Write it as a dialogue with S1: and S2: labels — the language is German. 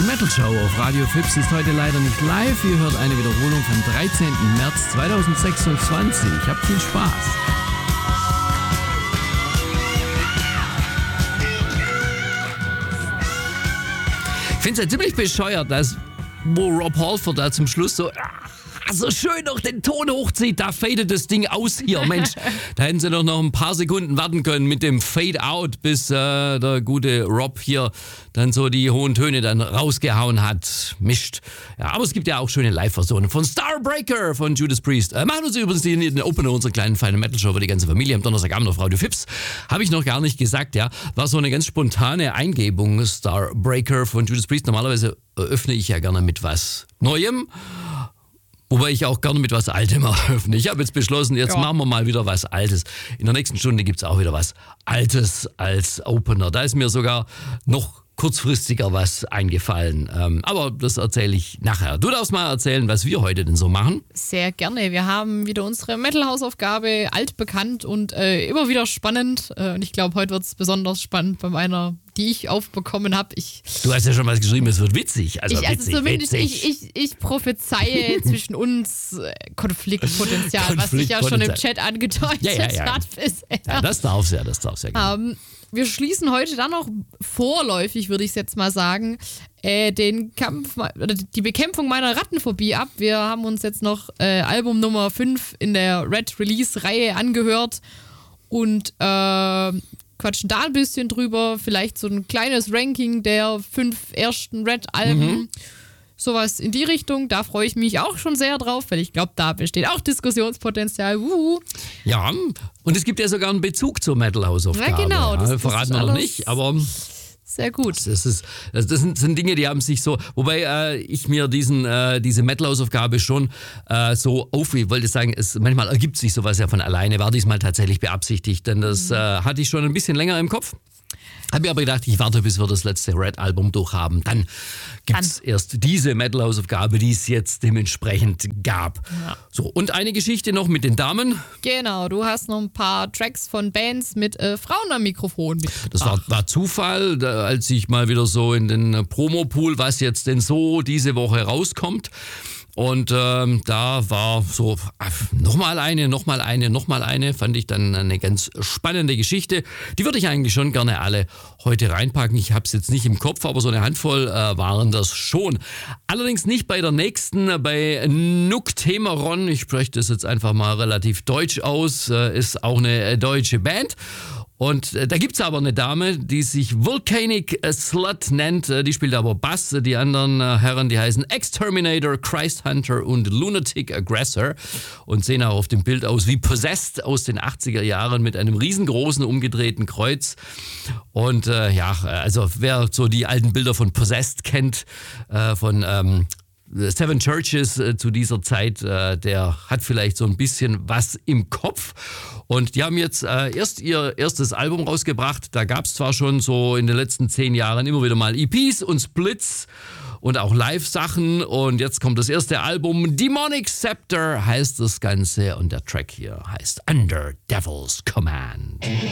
S1: Metal Show auf Radio Fips ist heute leider nicht live. Ihr hört eine Wiederholung vom 13. März 2026. Habt viel Spaß. Ich finde es ja ziemlich bescheuert, dass wo Rob Halford da zum Schluss so schön noch den Ton hochzieht, da fadet das Ding aus hier. Mensch, da hätten sie doch noch ein paar Sekunden warten können mit dem Fade-Out, bis der gute Rob hier dann so die hohen Töne dann rausgehauen hat. Mischt. Ja, aber es gibt ja auch schöne Live-Versionen von Starbreaker von Judas Priest. Machen uns übrigens den Opener unserer kleinen feinen Metal-Show für die ganze Familie am Donnerstagabend auf Radio Fips. Habe ich noch gar nicht gesagt, ja. War so eine ganz spontane Eingebung, Starbreaker von Judas Priest. Normalerweise öffne ich ja gerne mit was Neuem. Wobei ich auch gerne mit was Altem eröffne. Ich habe jetzt beschlossen, jetzt machen wir mal wieder was Altes. In der nächsten Stunde gibt es auch wieder was Altes als Opener. Da ist mir sogar noch kurzfristiger was eingefallen. Aber das erzähle ich nachher. Du darfst mal erzählen, was wir heute denn so machen.
S2: Sehr gerne. Wir haben wieder unsere Metal-Hausaufgabe, altbekannt und immer wieder spannend. Und ich glaube, heute wird es besonders spannend bei meiner, die ich aufbekommen habe.
S1: Du hast ja schon was geschrieben, es wird witzig.
S2: Ich prophezeie zwischen uns Konfliktpotenzial, was sich ja schon im Chat angedeutet hat bisher.
S1: Ja, das darf's ja gerne.
S2: Wir schließen heute dann noch vorläufig, würde ich jetzt mal sagen, die Bekämpfung meiner Rattenphobie ab. Wir haben uns jetzt noch Album Nummer 5 in der Red Release-Reihe angehört und quatschen da ein bisschen drüber. Vielleicht so ein kleines Ranking der 5 ersten Red-Alben. Sowas in die Richtung, da freue ich mich auch schon sehr drauf, weil ich glaube, da besteht auch Diskussionspotenzial.
S1: Ja, und es gibt ja sogar einen Bezug zur Metal-Hausaufgabe.
S2: Ja, genau. Das
S1: verraten wir noch nicht, aber
S2: sehr gut.
S1: Das sind Dinge, die haben sich so, wobei ich mir diese Metal-Hausaufgabe schon ich wollte sagen, manchmal ergibt sich sowas ja von alleine, war diesmal tatsächlich beabsichtigt, denn das hatte ich schon ein bisschen länger im Kopf. Habe mir aber gedacht, ich warte, bis wir das letzte Red-Album durchhaben. Dann gibt es erst diese Metal-Hausaufgabe, die es jetzt dementsprechend gab. Ja. So, und eine Geschichte noch mit den Damen.
S2: Genau, du hast noch ein paar Tracks von Bands mit Frauen am Mikrofon mitgebracht.
S1: Das war Zufall, als ich mal wieder so in den Promo-Pool, was jetzt denn so diese Woche rauskommt. Und da war so nochmal eine, fand ich dann eine ganz spannende Geschichte. Die würde ich eigentlich schon gerne alle heute reinpacken. Ich habe es jetzt nicht im Kopf, aber so eine Handvoll waren das schon. Allerdings nicht bei der nächsten, bei Nuktemeron. Ich spreche das jetzt einfach mal relativ deutsch aus, ist auch eine deutsche Band. Und da gibt's aber eine Dame, die sich Volcanic Slut nennt. Die spielt aber Bass. Die anderen Herren, die heißen Exterminator, Christ Hunter und Lunatic Aggressor und sehen auch auf dem Bild aus wie Possessed aus den 80er Jahren mit einem riesengroßen umgedrehten Kreuz. Und also wer so die alten Bilder von Possessed kennt, von Seven Churches zu dieser Zeit, der hat vielleicht so ein bisschen was im Kopf. Und die haben jetzt erst ihr erstes Album rausgebracht. Da gab es zwar schon so in den letzten 10 Jahren immer wieder mal EPs und Splits und auch Live-Sachen. Und jetzt kommt das erste Album. Demonic Scepter heißt das Ganze. Und der Track hier heißt Under Devil's Command.